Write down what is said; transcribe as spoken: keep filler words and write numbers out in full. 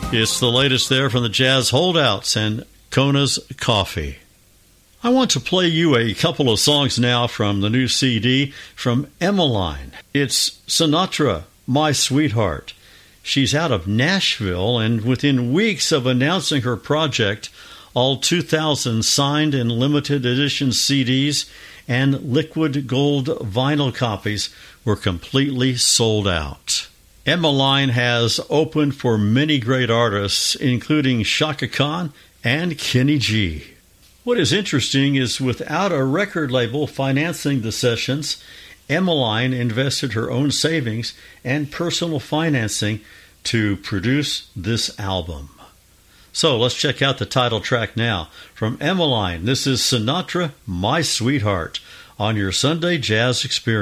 It's the latest there from the Jazz Holdouts and Kona's Coffee. I want to play you a couple of songs now from the new C D from Emmeline. It's Sinatra, My Sweetheart. She's out of Nashville, and within weeks of announcing her project, all two thousand signed and limited edition C Ds and liquid gold vinyl copies were completely sold out. Emmeline has opened for many great artists, including Chaka Khan and Kenny G. What is interesting is without a record label financing the sessions, Emmeline invested her own savings and personal financing to produce this album. So let's check out the title track now. From Emmeline, this is Sinatra, My Sweetheart, on your Sunday Jazz Experience.